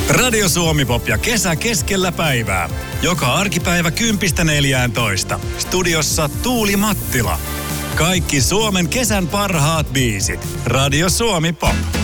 Radio Suomi Pop ja kesä keskellä päivää. Joka arkipäivä 10.14. Studiossa Tuuli Mattila. Kaikki Suomen kesän parhaat biisit. Radio Suomi Pop.